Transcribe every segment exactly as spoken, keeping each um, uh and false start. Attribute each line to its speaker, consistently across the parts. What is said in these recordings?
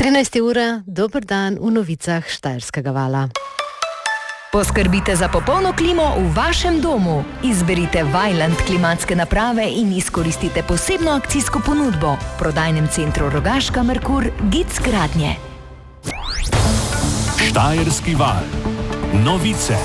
Speaker 1: trinajsta ura, dober dan v novicah Štajerskega vala.
Speaker 2: Poskrbite za popolno klimo v vašem domu. Izberite Vaillant klimatske naprave in izkoristite posebno akcijsko ponudbo. V prodajnem centru Rogaška Merkur Gic gradnje.
Speaker 3: Štajerski val. Novice.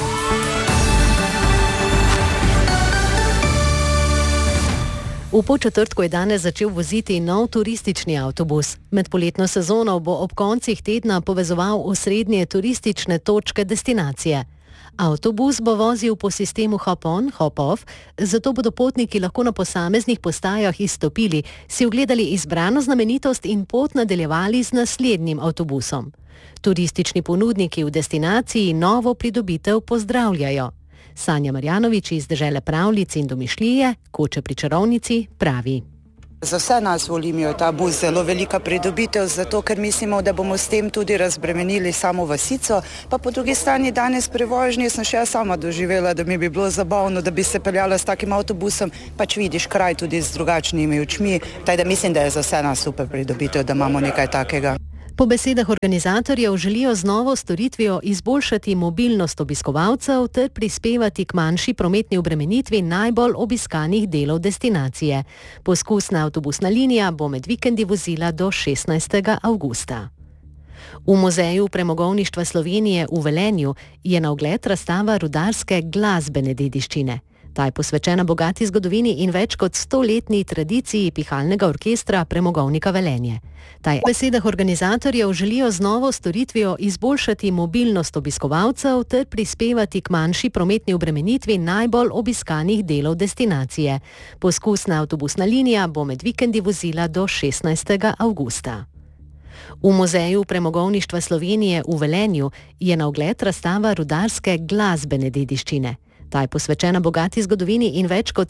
Speaker 1: V Podčetrtku je danes začel voziti nov turistični avtobus. Med poletno sezono bo ob koncih tedna povezoval osrednje turistične točke destinacije. Avtobus bo vozil po sistemu hop-on, hop-off, zato bodo potniki lahko na posameznih postajah izstopili, si ogledali izbrano znamenitost in pot nadaljevali z naslednjim avtobusom. Turistični ponudniki v destinaciji novo pridobitev pozdravljajo. Sanja Marjanovič iz dežele pravljic in domišljije, Koče pri čarovnici, pravi.
Speaker 4: Za vse nas v Olimi je ta bus zelo velika pridobitev, zato ker mislimo, da bomo s tem tudi razbremenili samo vasico, pa po drugi strani danes pri vožnji sem še sama doživela, da mi bi bilo zabavno, da bi se peljala s takim avtobusom, pač vidiš kraj tudi z drugačnimi očmi, tako da mislim, da je za vse nas super pridobitev, da imamo nekaj takega.
Speaker 1: Po besedah organizatorjev želijo z novo storitvijo izboljšati mobilnost obiskovalcev ter prispevati k manjši prometni obremenitvi najbolj obiskanih delov destinacije. Poskusna avtobusna linija bo med vikendi vozila do šestnajstega avgusta. V Muzeju premogovništva Slovenije v Velenju je na ogled razstava rudarske glasbene dediščine. Ta je posvečena bogati zgodovini in več kot stoletni tradiciji pihalnega orkestra Premogovnika Velenje. Ta je po besedah organizatorjev želijo z novo storitvijo izboljšati mobilnost obiskovalcev ter prispevati k manjši prometni obremenitvi najbolj obiskanih delov destinacije. Poskusna avtobusna linija bo med vikendi vozila do šestnajstega avgusta. V Muzeju premogovništva Slovenije v Velenju je na ogled razstava rudarske glasbene dediščine. Ta je posvečena bogati zgodovini in več kot